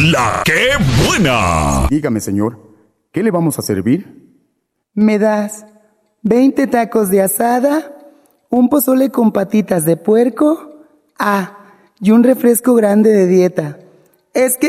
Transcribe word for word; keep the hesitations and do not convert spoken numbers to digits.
La que buena. Dígame, señor, ¿qué le vamos a servir? ¿Me das veinte tacos de asada, un pozole con patitas de puerco, ah, y un refresco grande de dieta? Es que